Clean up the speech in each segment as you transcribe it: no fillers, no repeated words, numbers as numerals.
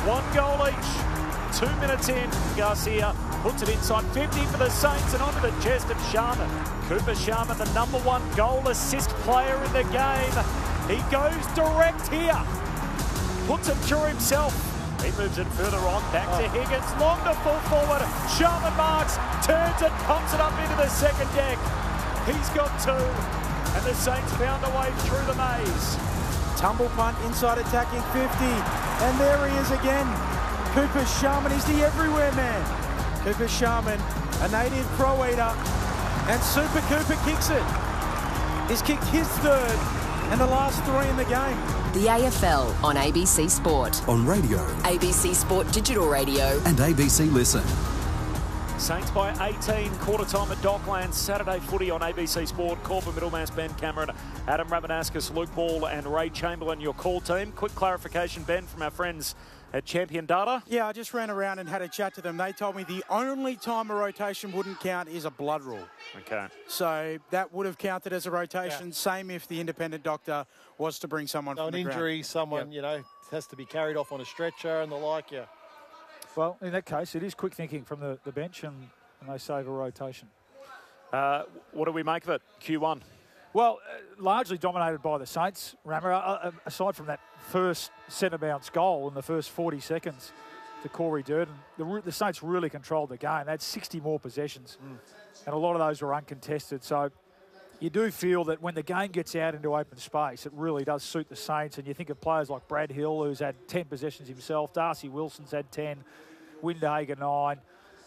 1 goal each. 2 minutes in, Garcia puts it inside 50 for the Saints and onto the chest of Sharman. Cooper Sharman, the #1 goal assist player in the game. He goes direct here. Puts it through himself. He moves it further on, back to Higgins, long to full forward. Sharman marks, turns it, pumps it up into the second deck. He's got 2, and the Saints found a way through the maze. Tumble punt, inside attacking 50, and there he is again. Cooper Sharman is the everywhere man. Cooper Sharman, a native Croater, and Super Cooper kicks it. He's kicked his 3rd and the last 3 in the game. The AFL on ABC Sport. On radio. ABC Sport Digital Radio. And ABC Listen. Saints by 18, quarter time at Docklands. Saturday footy on ABC Sport. Corba Middlemass, Ben Cameron, Adam Ramanaskas, Luke Ball and Ray Chamberlain, your call team. Quick clarification, Ben, from our friends at Champion Data. Yeah, I just ran around and had a chat to them. They told me the only time a rotation wouldn't count is a blood rule. Okay. So that would have counted as a rotation. Yeah. Same if the independent doctor was to bring someone from an the injury, ground. someone, has to be carried off on a stretcher and the like, yeah. Well, in that case, it is quick thinking from the bench and they save a rotation. What do we make of it, Q1? Well, largely dominated by the Saints, Rammer. Aside from that first centre-bounce goal in the first 40 seconds to Corey Durden, the Saints really controlled the game. They had 60 more possessions, and a lot of those were uncontested. So you do feel that when the game gets out into open space, it really does suit the Saints. And you think of players like Brad Hill, who's had 10 possessions himself. Darcy Wilson's had 10. Windhager 9.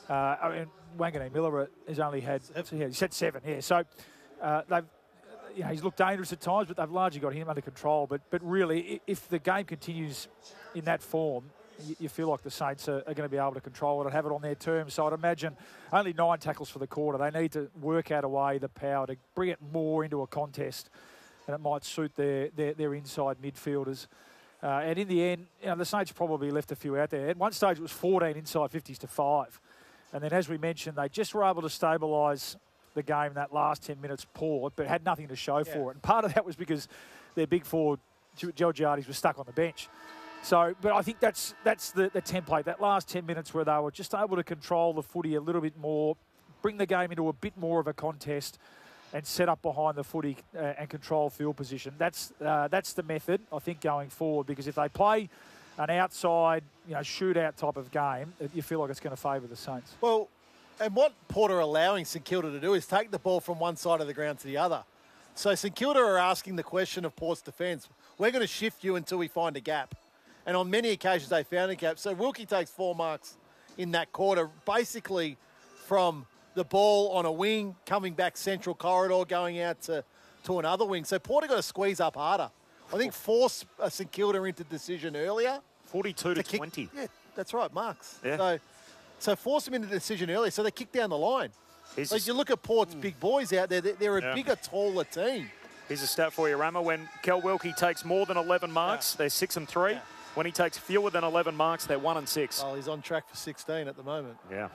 Wanganeen Miller has only had 7. Yeah, so they've. He's looked dangerous at times, but they've largely got him under control. But really, if the game continues in that form, you feel like the Saints are going to be able to control it and have it on their terms. So I'd imagine only 9 tackles for the quarter. They need to work out a way, the power, to bring it more into a contest, and it might suit their inside midfielders. And in the end, the Saints probably left a few out there. At one stage, it was 14 inside 50s to 5. And then, as we mentioned, they just were able to stabilise the game that last 10 minutes poured, but had nothing to show for it. And part of that was because their big forward, Georgiades, was stuck on the bench. So, but I think that's the template, that last 10 minutes where they were just able to control the footy a little bit more, bring the game into a bit more of a contest and set up behind the footy and control field position. That's the method, I think, going forward, because if they play an outside, shootout type of game, you feel like it's going to favour the Saints. Well, and what Port are allowing St Kilda to do is take the ball from one side of the ground to the other. So St Kilda are asking the question of Port's defence. We're going to shift you until we find a gap. And on many occasions they found a gap. So Wilkie takes 4 marks in that quarter, basically from the ball on a wing, coming back central corridor, going out to another wing. So Port have got to squeeze up harder. I think force St Kilda into decision earlier. 42 to 20. Yeah, that's right, marks. Yeah. So force them into the decision early, so they kick down the line. You look at Port's big boys out there, they're a bigger, taller team. Here's a stat for you, Rama. When Kel Wilkie takes more than 11 marks, they're 6 and 3. Yeah. When he takes fewer than 11 marks, they're 1 and 6. Well, he's on track for 16 at the moment. Yeah.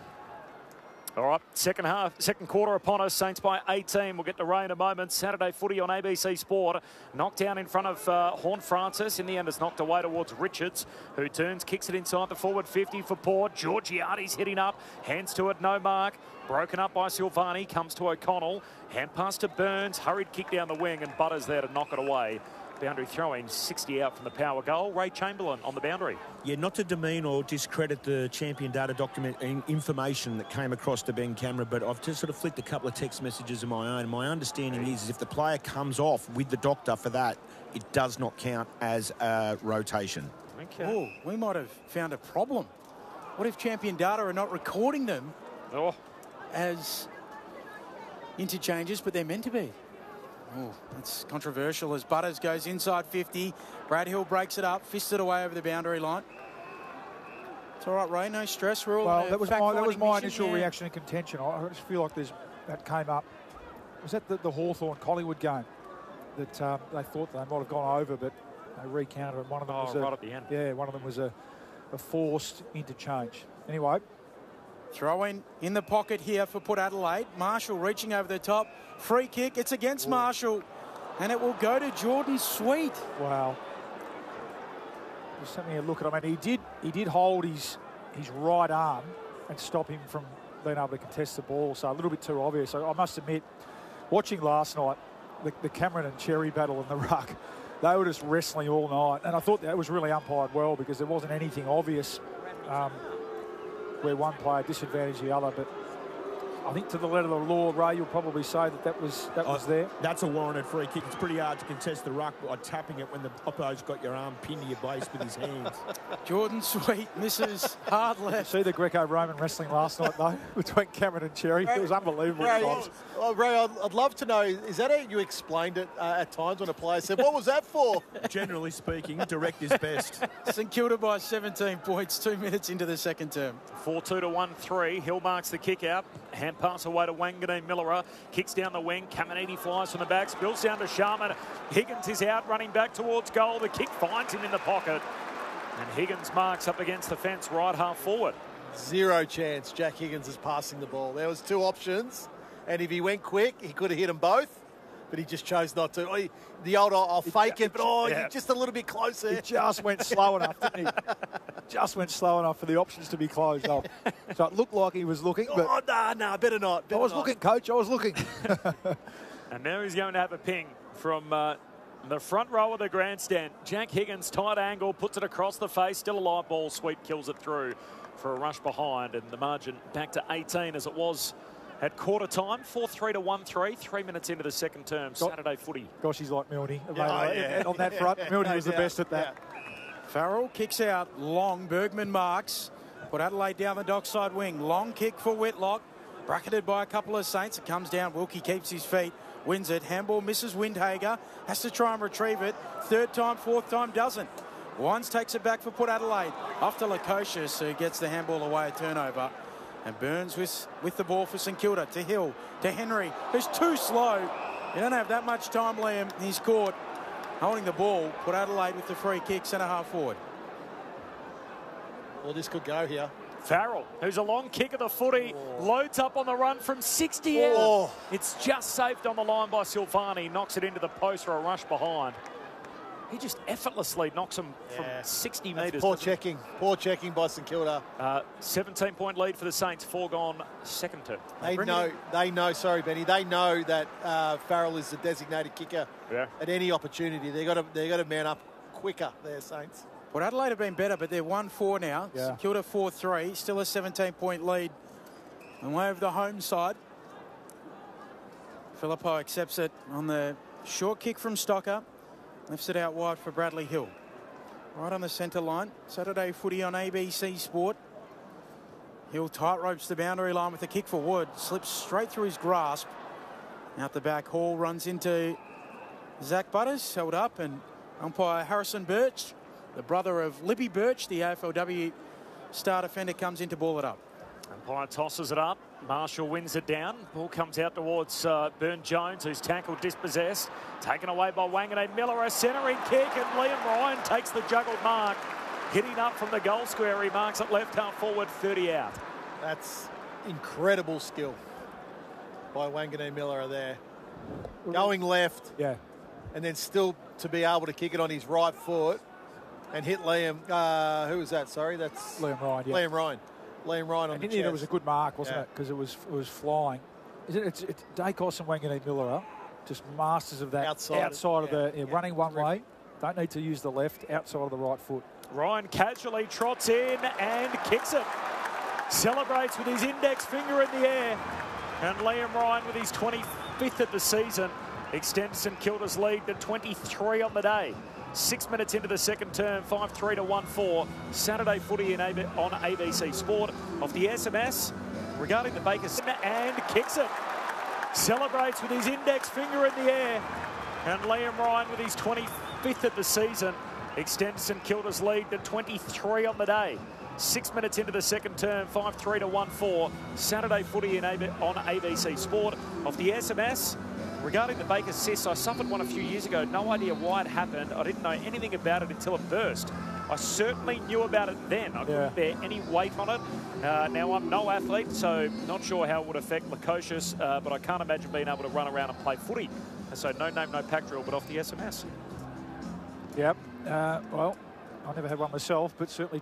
All right, second quarter upon us. Saints by 18. We'll get to Ray in a moment. Saturday footy on ABC Sport. Knocked down in front of Horne-Francis. In the end, it's knocked away towards Richards, who turns, kicks it inside the forward 50 for Port. Georgiades hitting up. Hands to it, no mark. Broken up by Silvani. Comes to O'Connell. Hand pass to Burns. Hurried kick down the wing, and Butters there to knock it away. Boundary throw-in, 60 out from the power goal. Ray Chamberlain on the boundary. Yeah, not to demean or discredit the Champion Data document information that came across to Ben Cameron, but I've just sort of flicked a couple of text messages of my own. My understanding is if the player comes off with the doctor for that, it does not count as a rotation. Okay. Oh, we might have found a problem. What if Champion Data are not recording them as interchanges, but they're meant to be? Oh, that's controversial as Butters goes inside 50. Brad Hill breaks it up, fists it away over the boundary line. It's all right, Ray, no stress. We're all that was my initial yeah. reaction and contention. I just feel like that came up. Was that the Hawthorn-Collingwood game that they thought they might have gone over, but they recounted it. One of them was right at the end. Yeah, one of them was a forced interchange. Anyway. Throw in the pocket here for Port Adelaide. Marshall reaching over the top. Free kick. It's against Marshall. And it will go to Jordan Sweet. Wow. Just having a look at him. I mean, he did hold his right arm and stop him from being able to contest the ball, so a little bit too obvious. So I must admit, watching last night, the Cameron and Cherry battle in the ruck, they were just wrestling all night, and I thought that was really umpired well because there wasn't anything obvious where one player disadvantaged the other. But I think to the letter of the law, Ray, you'll probably say that was there. That's a warranted free kick. It's pretty hard to contest the ruck by tapping it when the oppo's got your arm pinned to your base with his hands. Jordan Sweet misses hard left. See the Greco-Roman wrestling last night, though, between Cameron and Cherry. It was unbelievable. Ray, I'd love to know, is that how you explained it at times when a player said, what was that for? Generally speaking, direct is best. St Kilda by 17 points, 2 minutes into the second term. 4-2 to 1-3. Hill marks the kick out. Hand pass away to Wanganeen Millera. Kicks down the wing. Caminiti flies from the back. Spills down to Sharman. Higgins is out, running back towards goal. The kick finds him in the pocket. And Higgins marks up against the fence, right half forward. Zero chance Jack Higgins is passing the ball. There was two options, and if he went quick, he could have hit them both, but he just chose not to. The old, I'll fake it, but you're just a little bit closer. He just went slow enough, didn't he? Just went slow enough for the options to be closed off. So it looked like he was looking, but... No, better not. I was looking, Coach, I was looking. And now he's going to have a ping from the front row of the grandstand. Jack Higgins, tight angle, puts it across the face. Still a live ball. Sweet kills it through for a rush behind. And the margin back to 18 as it was at quarter time. 4-3 to 1-3. 3 minutes into the second term. Saturday footy. Gosh, he's like Milne. On that front, Milne was the best at that. Farrell kicks out. Long. Bergman marks. Put Adelaide down the dockside wing. Long kick for Whitlock. Bracketed by a couple of Saints. It comes down. Wilkie keeps his feet. Wins it. Handball misses Windhager. Has to try and retrieve it. Third time, fourth time, doesn't. Wines takes it back for Port Adelaide. Off to Lukosius, who gets the handball away, a turnover. And Burns with the ball for St Kilda. To Hill. To Henry, who's too slow. You don't have that much time, Liam. He's caught holding the ball. Port Adelaide with the free kick, centre half forward. Well, this could go here. Farrell, who's a long kick of the footy, loads up on the run from 60 out. It's just saved on the line by Silvani. Knocks it into the post for a rush behind. He just effortlessly knocks him from 60 metres. Poor checking by St Kilda. 17-point lead for the Saints. Foregone second term. They know. Sorry, Benny. They know that Farrell is the designated kicker at any opportunity. They got to man up quicker. There, Saints. Well, Adelaide have been better, but they're 1-4 now. Yeah. St Kilda 4-3, still a 17-point lead. And way over the home side. Filippo accepts it on the short kick from Stocker. Lifts it out wide for Bradley Hill. Right on the centre line. Saturday footy on ABC Sport. Hill tight ropes the boundary line with a kick for Wood. Slips straight through his grasp. Out the back, Hall runs into Zach Butters, held up, and umpire Harrison Birch, the brother of Libby Birch, the AFLW star defender, comes in to ball it up. Umpire tosses it up. Marshall wins it down. Ball comes out towards Byrne-Jones, who's tackled, dispossessed. Taken away by Wanganeen Millera. A centering kick, and Liam Ryan takes the juggled mark. Hitting up from the goal square. He marks it left half forward, 30 out. That's incredible skill by Wanganeen Millera there. Going left. Yeah. And then still to be able to kick it on his right foot and hit Liam. Who was that? Sorry, that's Liam Ryan. Yeah. Liam Ryan on the chest. It was a good mark, wasn't it? Because it was flying. It's Dacos and Wanganeen Millera, just masters of that outside of the running one way. Don't need to use the left, outside of the right foot. Ryan casually trots in and kicks it. Celebrates with his index finger in the air. And Liam Ryan, with his 25th of the season, extends St Kilda's lead to 23 on the day. 6 minutes into the second term, 5-3 to 1-4. Saturday footy on ABC Sport. Off the SMS regarding the Bakers, and kicks it. Celebrates with his index finger in the air. And Liam Ryan, with his 25th of the season, extends St Kilda's lead to 23 on the day. 6 minutes into the second term, 5-3 to 1-4. Saturday footy on ABC Sport. Off the SMS regarding the Baker cyst, I suffered one a few years ago. No idea why it happened. I didn't know anything about it until it burst. I certainly knew about it then. I couldn't bear any weight on it. Now, I'm no athlete, so not sure how it would affect Lukosius, but I can't imagine being able to run around and play footy. So no name, no pack drill, but off the SMS. Yep. Well, I never had one myself, but certainly